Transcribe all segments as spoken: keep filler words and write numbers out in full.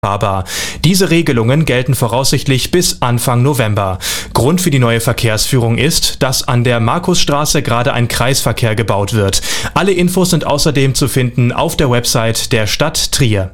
fahrbar. Diese Regelungen gelten voraussichtlich bis Anfang November. Grund für die neue Verkehrsführung ist, dass an der Markusstraße gerade ein Kreisverkehr gebaut wird. Alle Infos sind außerdem zu finden auf der Website der Stadt Trier.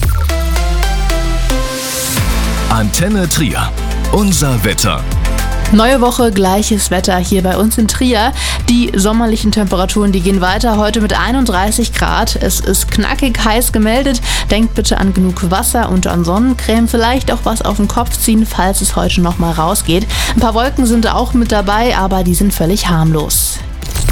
Antenne Trier. Unser Wetter. Neue Woche, gleiches Wetter hier bei uns in Trier. Die sommerlichen Temperaturen, die gehen weiter, heute mit einunddreißig Grad. Es ist knackig heiß gemeldet. Denkt bitte an genug Wasser und an Sonnencreme. Vielleicht auch was auf den Kopf ziehen, falls es heute noch mal rausgeht. Ein paar Wolken sind auch mit dabei, aber die sind völlig harmlos.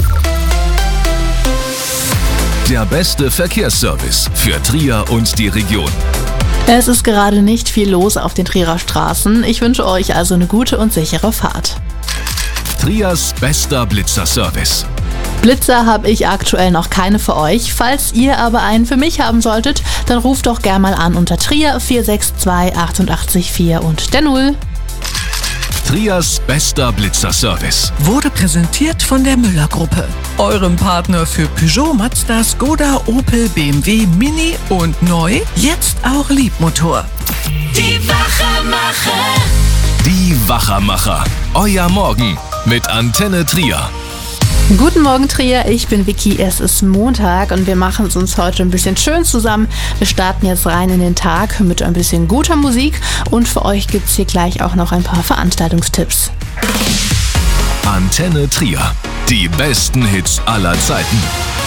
Der beste Verkehrsservice für Trier und die Region. Es ist gerade nicht viel los auf den Trierer Straßen. Ich wünsche euch also eine gute und sichere Fahrt. Triers bester Blitzer-Service. Blitzer habe ich aktuell noch keine für euch. Falls ihr aber einen für mich haben solltet, dann ruft doch gerne mal an unter Trier vier sechs zwei acht acht vier und der Null. Triers bester Blitzer-Service wurde präsentiert von der Müller-Gruppe, eurem Partner für Peugeot, Mazda, Skoda, Opel, B M W, Mini und neu, jetzt auch Liebmotor. Die Wachermacher. Die Wachermacher. Euer Morgen mit Antenne Trier. Guten Morgen Trier, ich bin Vicky, es ist Montag und wir machen es uns heute ein bisschen schön zusammen. Wir starten jetzt rein in den Tag mit ein bisschen guter Musik und für euch gibt es hier gleich auch noch ein paar Veranstaltungstipps. Antenne Trier, die besten Hits aller Zeiten.